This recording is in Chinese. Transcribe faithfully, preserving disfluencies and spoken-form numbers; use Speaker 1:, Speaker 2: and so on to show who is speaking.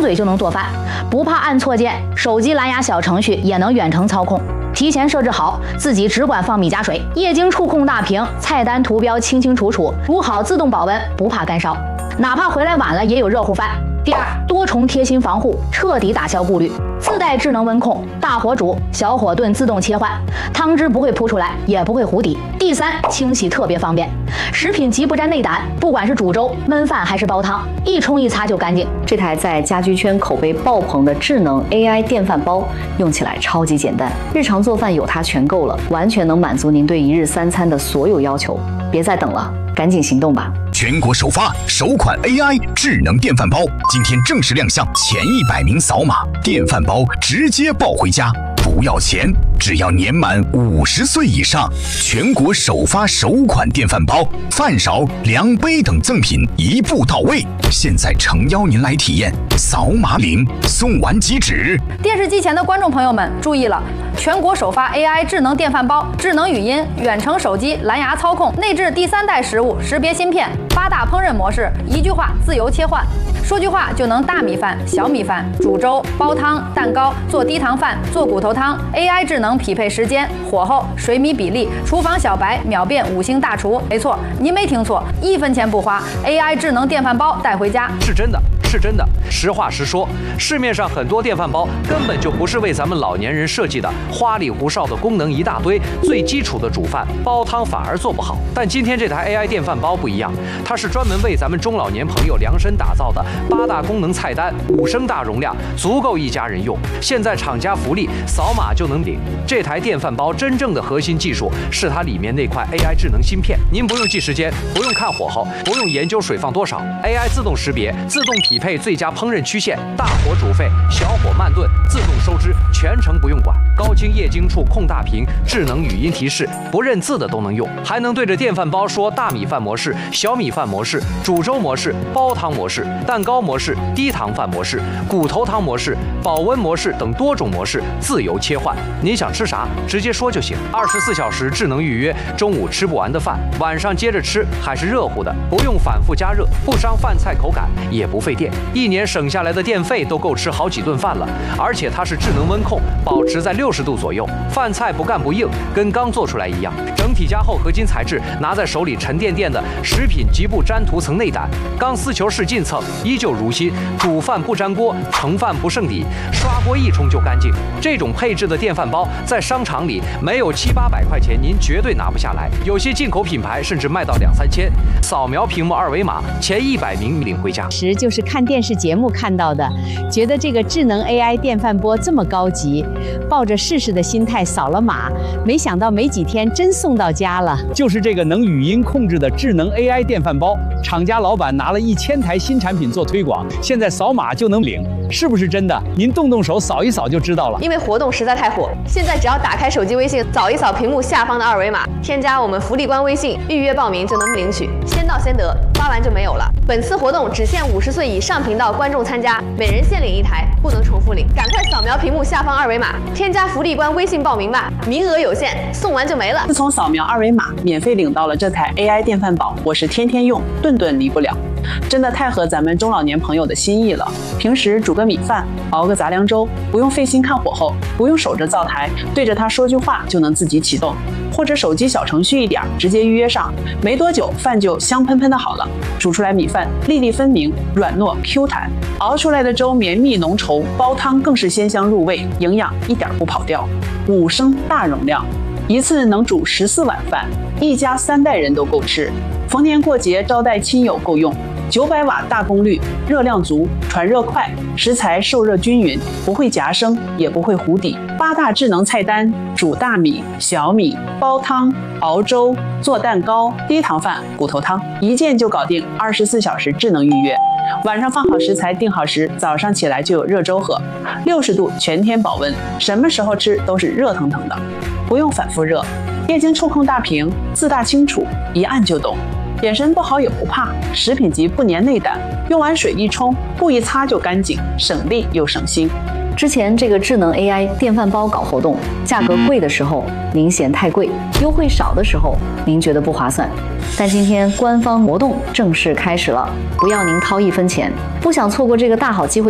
Speaker 1: 张嘴就能做饭，不怕按错键，手机蓝牙小程序也能远程操控。提前设置好，自己只管放米加水，液晶触控大屏，菜单图标清清楚楚，煮好自动保温，不怕干烧，哪怕回来晚了也有热乎饭。第二，多重贴心防护，彻底打消顾虑，自带智能温控，大火煮、小火炖自动切换，汤汁不会扑出来，也不会糊底。第三，清洗特别方便，食品级不沾内胆，不管是煮粥、焖饭还是煲汤，一冲一擦就干净。
Speaker 2: 这台在家居圈口碑爆棚的智能 A I 电饭煲，用起来超级简单，日常做饭有它全够了，完全能满足您对一日三餐的所有要求。别再等了，赶紧行动吧！
Speaker 3: 全国首发首款 A I 智能电饭煲，今天正式亮相，前一百名扫码，电饭煲直接抱回家，不要钱，只要年满五十岁以上。全国首发首款电饭煲，饭勺、量杯等赠品一步到位。现在诚邀您来体验，扫码领，送完即止。
Speaker 4: 电视机前的观众朋友们注意了，全国首发 A I 智能电饭煲，智能语音、远程手机蓝牙操控，内置第三代食物识别芯片，八大烹饪模式，一句话自由切换，说句话就能大米饭、小米饭、煮粥、煲汤、蛋糕、做低糖饭、做骨头汤。A I 智能匹配时间、火候、水米比例，厨房小白秒变五星大厨。没错，您没听错，一分钱不花 ，A I 智能电饭煲带回家。
Speaker 5: 是真的，是真的。实话实说，市面上很多电饭煲根本就不是为咱们老年人设计的，花里胡哨的功能一大堆，最基础的煮饭、煲汤反而做不好。但今天这台 A I 电饭煲不一样，它是专门为咱们中老年朋友量身打造的，八大功能菜单，五升大容量，足够一家人用。现在厂家福利，扫码就能领。这台电饭煲真正的核心技术是它里面那块 A I 智能芯片，您不用记时间，不用看火候，不用研究水放多少 ，A I 自动识别，自动匹配最佳烹饪曲线，大火煮沸，小火慢炖，自动收汁，全程不用管。高清液晶触控大屏，智能语音提示，不认字的都能用，还能对着电饭煲说大米饭模式、小米饭模式、煮粥模式、煲汤模式、蛋糕模式、低糖饭模式、骨头汤模式、保温模式等多种模式自由切换。您想吃啥，直接说就行。二十四小时智能预约，中午吃不完的饭，晚上接着吃还是热乎的，不用反复加热，不伤饭菜口感，也不费电。一年省下来的电费都够吃好几顿饭了。而且它是智能温控，保持在六十度左右，饭菜不干不硬，跟刚做出来一样。整体加厚合金材质，拿在手里沉甸甸的，食品极不沾涂层内胆，钢丝球式进蹭，依旧如新。煮饭不粘锅，盛饭不剩底，刷锅一冲就干净。这种配置的电饭煲在商场里没有七八百块钱，您绝对拿不下来。有些进口品牌甚至卖到两三千。扫描屏幕二维码，前一百名领回家。
Speaker 6: 时就是看电视节目看到的，觉得这个智能 A I 电饭锅这么高级，抱着试试的心态扫了码，没想到没几天真送到家了。
Speaker 7: 就是这个能语音控制的智能 A I 电饭煲，厂家老板拿了一千台新产品做推广，现在扫码就能领，是不是真的？您动动手扫一扫就知道了。
Speaker 8: 因为活动实在太火，现在只要打开手机微信，扫一扫屏幕下方的二维码，添加我们福利官微信，预约报名就能领取，先到先得，发完就没有了。本次活动只限五十岁以上频道观众参加，每人限领一台，不能重复领。赶快扫描屏幕下方二维码，添加福利官微信报名吧，名额有限，送完就没了。
Speaker 9: 自从扫描二维码，免费领到了这台 A I 电饭煲，我是天天用，顿顿离不了。真的太合咱们中老年朋友的心意了。平时煮个米饭，熬个杂粮粥，不用费心看火候，不用守着灶台，对着它说句话就能自己启动，或者手机小程序一点，直接预约上，没多久饭就香喷喷的好了。煮出来米饭粒粒分明，软糯 Q 弹，熬出来的粥绵密浓稠，煲汤更是鲜香入味，营养一点不跑掉。五升大容量，一次能煮十四碗饭，一家三代人都够吃。逢年过节招待亲友够用。九百瓦大功率，热量足，传热快，食材受热均匀，不会夹生，也不会糊底。八大智能菜单：煮大米、小米、煲汤、熬粥、做蛋糕、低糖饭、骨头汤，一键就搞定。二十四小时智能预约，晚上放好食材，定好时，早上起来就有热粥喝。六十度全天保温，什么时候吃都是热腾腾的，不用反复热。液晶触控大屏，字大清楚，一按就懂。眼神不好也不怕，食品级不粘内胆，用完水一冲，布一擦就干净，省力又省心。
Speaker 2: 之前这个智能 A I 电饭煲搞活动，价格贵的时候您嫌太贵，优惠少的时候您觉得不划算。但今天官方活动正式开始了，不要您掏一分钱，不想错过这个大好机会。